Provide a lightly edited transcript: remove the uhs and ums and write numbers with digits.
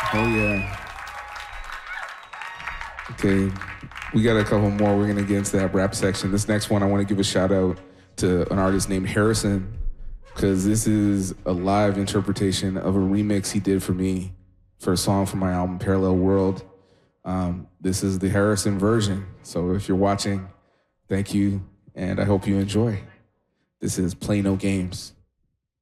Oh yeah. Okay, we got a couple more. We're gonna get into that rap section. This next one, I want to give a shout out to an artist named Harrison, because this is a live interpretation of a remix he did for me for a song from my album Parallel World. This is the Harrison version. So if you're watching, thank you, and I hope you enjoy. This is Play No Games.